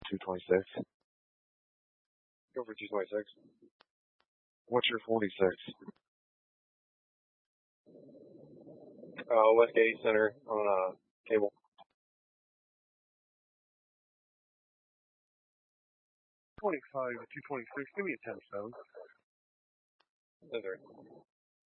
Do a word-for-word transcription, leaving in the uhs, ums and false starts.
two twenty-six. Go for two twenty-six. What's your forty-six? Uh, West Gate Center on uh, cable. twenty-five to two twenty-six. Give me a ten stone. That's right.